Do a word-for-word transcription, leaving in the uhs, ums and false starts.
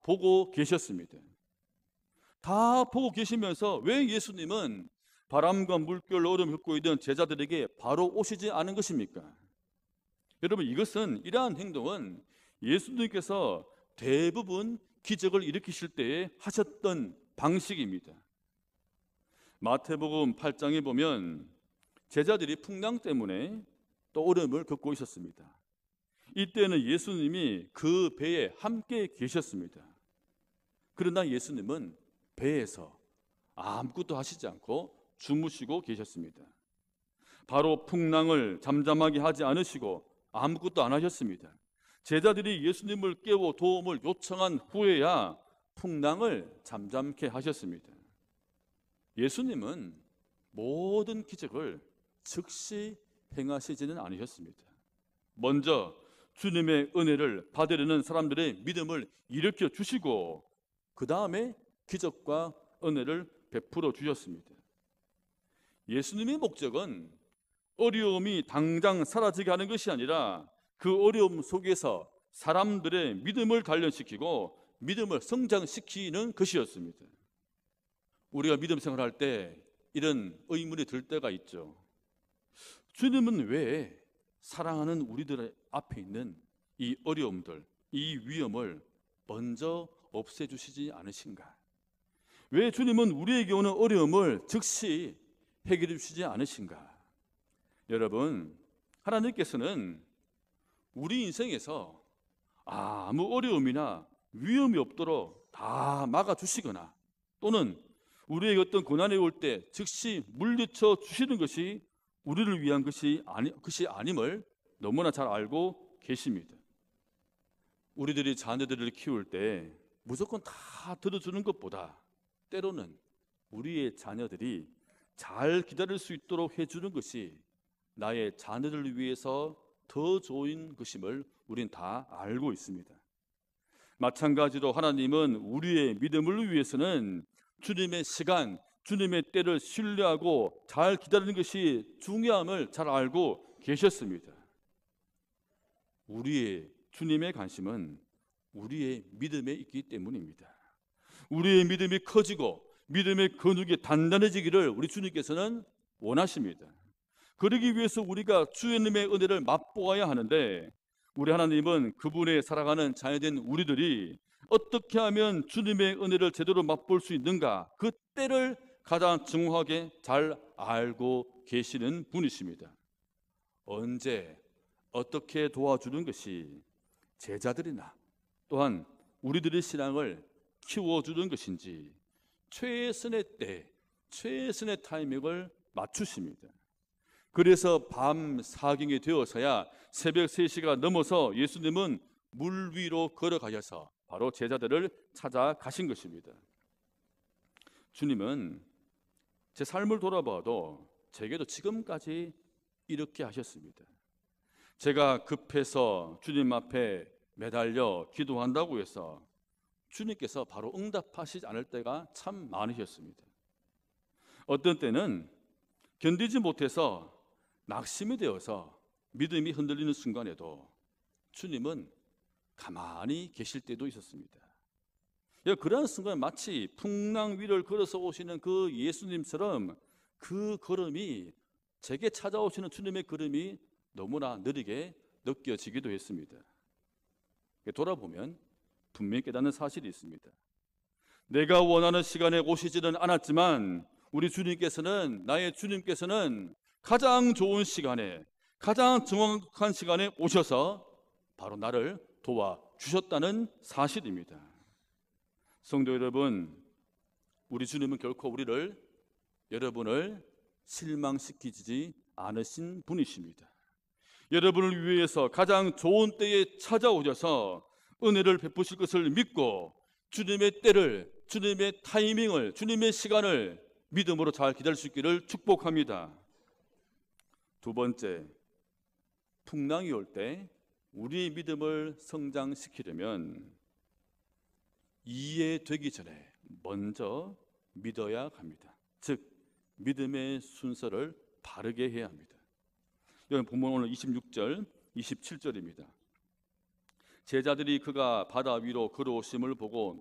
보고 계셨습니다. 다 보고 계시면서 왜 예수님은 바람과 물결, 얼음을 겪고 있던 제자들에게 바로 오시지 않은 것입니까? 여러분, 이것은, 이러한 행동은 예수님께서 대부분 기적을 일으키실 때에 하셨던 방식입니다. 마태복음 팔 장에 보면 제자들이 풍랑 때문에 또 얼음을 겪고 있었습니다. 이때는 예수님이 그 배에 함께 계셨습니다. 그러나 예수님은 배에서 아무것도 하시지 않고 주무시고 계셨습니다. 바로 풍랑을 잠잠하게 하지 않으시고 아무것도 안 하셨습니다. 제자들이 예수님을 깨워 도움을 요청한 후에야 풍랑을 잠잠케 하셨습니다. 예수님은 모든 기적을 즉시 행하시지는 않으셨습니다. 먼저 주님의 은혜를 받으려는 사람들의 믿음을 일으켜 주시고 그 다음에 기적과 은혜를 베풀어 주셨습니다. 예수님의 목적은 어려움이 당장 사라지게 하는 것이 아니라 그 어려움 속에서 사람들의 믿음을 단련시키고 믿음을 성장시키는 것이었습니다. 우리가 믿음 생활할 때 이런 의문이 들 때가 있죠. 주님은 왜 사랑하는 우리들 앞에 있는 이 어려움들, 이 위험을 먼저 없애주시지 않으신가? 왜 주님은 우리에게 오는 어려움을 즉시 해결해 주시지 않으신가? 여러분, 하나님께서는 우리 인생에서 아무 어려움이나 위험이 없도록 다 막아주시거나 또는 우리에게 어떤 고난이 올 때 즉시 물리쳐 주시는 것이 우리를 위한 것이, 아니, 것이 아님을 너무나 잘 알고 계십니다. 우리들이 자녀들을 키울 때 무조건 다 들어주는 것보다 때로는 우리의 자녀들이 잘 기다릴 수 있도록 해주는 것이 나의 자녀들을 위해서 더 좋은 것임을 우린 다 알고 있습니다. 마찬가지로 하나님은 우리의 믿음을 위해서는 주님의 시간, 주님의 때를 신뢰하고 잘 기다리는 것이 중요함을 잘 알고 계셨습니다. 우리의 주님의 관심은 우리의 믿음에 있기 때문입니다. 우리의 믿음이 커지고 믿음의 근육이 단단해지기를 우리 주님께서는 원하십니다. 그러기 위해서 우리가 주님의 은혜를 맛보아야 하는데 우리 하나님은 그분의 살아가는 자녀된 우리들이 어떻게 하면 주님의 은혜를 제대로 맛볼 수 있는가, 그 때를 가장 정확하게 잘 알고 계시는 분이십니다. 언제 어떻게 도와주는 것이 제자들이나 또한 우리들의 신앙을 키워주는 것인지 최선의 때, 최선의 타이밍을 맞추십니다. 그래서 밤 사경이 되어서야 새벽 세 시가 넘어서 예수님은 물 위로 걸어가셔서 바로 제자들을 찾아가신 것입니다. 주님은 제 삶을 돌아봐도 제게도 지금까지 이렇게 하셨습니다. 제가 급해서 주님 앞에 매달려 기도한다고 해서 주님께서 바로 응답하시지 않을 때가 참 많으셨습니다. 어떤 때는 견디지 못해서 낙심이 되어서 믿음이 흔들리는 순간에도 주님은 가만히 계실 때도 있었습니다. 그러한 순간 마치 풍랑 위를 걸어서 오시는 그 예수님처럼 그 걸음이, 제게 찾아오시는 주님의 걸음이 너무나 느리게 느껴지기도 했습니다. 돌아보면 분명히 깨닫는 사실이 있습니다. 내가 원하는 시간에 오시지는 않았지만 우리 주님께서는, 나의 주님께서는 가장 좋은 시간에, 가장 정확한 시간에 오셔서 바로 나를 도와주셨다는 사실입니다. 성도 여러분, 우리 주님은 결코 우리를, 여러분을 실망시키지 않으신 분이십니다. 여러분을 위해서 가장 좋은 때에 찾아오셔서 은혜를 베푸실 것을 믿고 주님의 때를, 주님의 타이밍을, 주님의 시간을 믿음으로 잘 기다릴 수 있기를 축복합니다. 두 번째, 풍랑이 올 때 우리의 믿음을 성장시키려면 이해되기 전에 먼저 믿어야 합니다. 즉 믿음의 순서를 바르게 해야 합니다. 여기 본문 오늘 이십육 절, 이십칠 절입니다. 제자들이 그가 바다 위로 걸어오심을 보고